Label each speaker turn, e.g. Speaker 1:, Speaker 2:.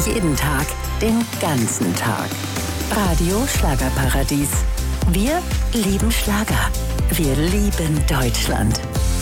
Speaker 1: Jeden Tag, den ganzen Tag. Radio Schlagerparadies. Wir lieben Schlager. Wir lieben Deutschland.